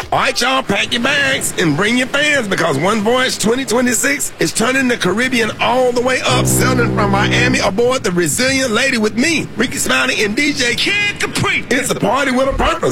All right, y'all, pack your bags and bring your fans because One Voyage 2026 is turning the Caribbean all the way up, sailing from Miami aboard the Resilient Lady with me, Ricky Smiley, and DJ Kid Capri. It's a party with a purpose.